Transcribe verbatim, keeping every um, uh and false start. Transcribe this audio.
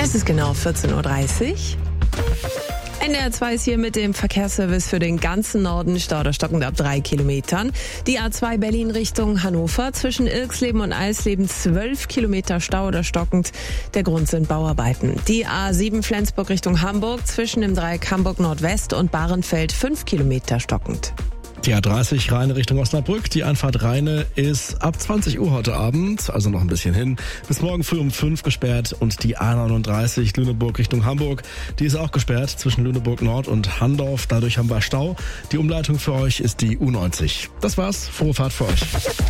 Es ist genau vierzehn Uhr dreißig. N D R zwei ist hier mit dem Verkehrsservice für den ganzen Norden. Stau oder stockend ab drei Kilometern. Die A zwei Berlin Richtung Hannover. Zwischen Ilksleben und Eisleben zwölf Kilometer Stau oder stockend. Der Grund sind Bauarbeiten. Die A sieben Flensburg Richtung Hamburg. Zwischen dem Dreieck Hamburg Nordwest und Bahrenfeld fünf Kilometer stockend. Die A dreißig Rheine Richtung Osnabrück. Die Einfahrt Rheine ist ab zwanzig Uhr heute Abend, also noch ein bisschen hin, bis morgen früh um fünf gesperrt. Und die A neununddreißig Lüneburg Richtung Hamburg, die ist auch gesperrt zwischen Lüneburg Nord und Handorf. Dadurch haben wir Stau. Die Umleitung für euch ist die U neunzig. Das war's. Frohe Fahrt für euch.